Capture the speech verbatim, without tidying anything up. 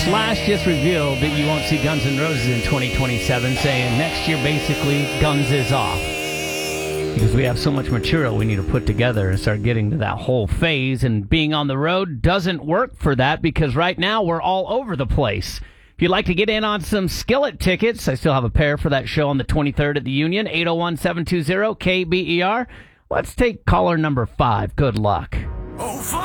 Slash just revealed that you won't see Guns N' Roses in twenty twenty-seven, saying next year basically Guns is off. Because we have so much material we need to put together and start getting to that whole phase, and being on the road doesn't work for that because right now we're all over the place. If you'd like to get in on some Skillet tickets, I still have a pair for that show on the twenty-third at the Union, eight oh one, seven two zero, K B E R. Let's take caller number five. Good luck.